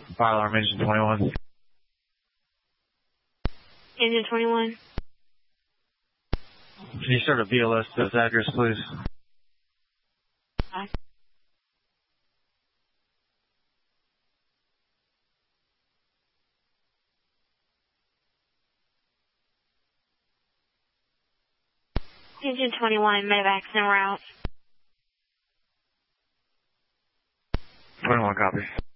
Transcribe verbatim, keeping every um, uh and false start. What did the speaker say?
Fire alarm engine twenty-one. Engine twenty-one. Can you start a V L S to this address, please? Aye. Engine twenty-one, Medevacs en route. twenty-one, copy.